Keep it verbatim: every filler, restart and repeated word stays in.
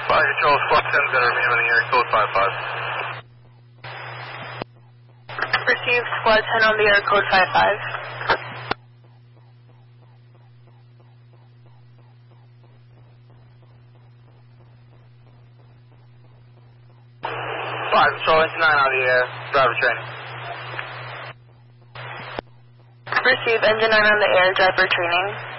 Fire Control, Squad ten, gonna remain on the air, code five five. Received, Squad ten on the air, code five five. Fire Control, engine nine on the air, driver training. Received, engine nine on the air, driver training.